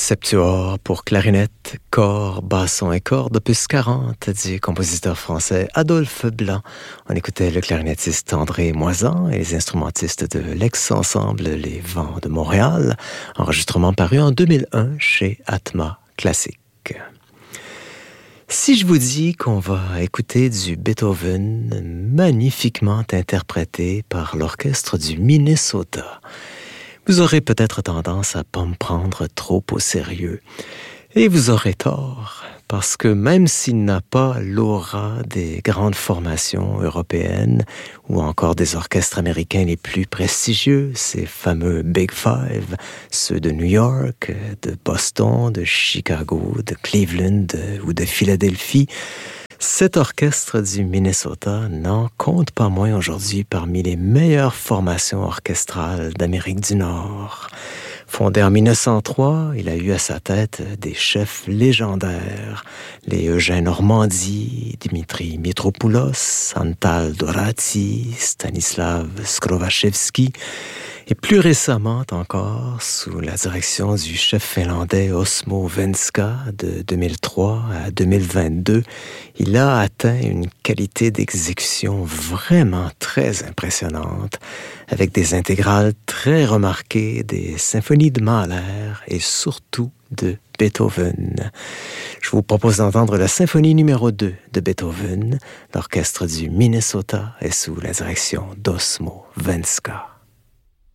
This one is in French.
Septuor pour clarinette, cor, basson et cordes, opus 40 du compositeur français Adolphe Blanc. On écoutait le clarinettiste André Moisan et les instrumentistes de l'ex-ensemble Les Vents de Montréal, enregistrement paru en 2001 chez Atma Classique. Si je vous dis qu'on va écouter du Beethoven magnifiquement interprété par l'orchestre du Minnesota, vous aurez peut-être tendance à pas me prendre trop au sérieux. Et vous aurez tort, parce que même s'il n'a pas l'aura des grandes formations européennes ou encore des orchestres américains les plus prestigieux, ces fameux Big Five, ceux de New York, de Boston, de Chicago, de Cleveland ou de Philadelphie, cet orchestre du Minnesota n'en compte pas moins aujourd'hui parmi les meilleures formations orchestrales d'Amérique du Nord. Fondé en 1903, il a eu à sa tête des chefs légendaires, les Eugène Ormandy, Dimitri Mitropoulos, Antal Dorati, Stanislav Skrovachevski, et plus récemment encore, sous la direction du chef finlandais Osmo Venska de 2003 à 2022, il a atteint une qualité d'exécution vraiment très impressionnante, avec des intégrales très remarquées, des symphonies de Mahler et surtout de Beethoven. Je vous propose d'entendre la symphonie numéro 2 de Beethoven. L'orchestre du Minnesota est sous la direction d'Osmo Venska.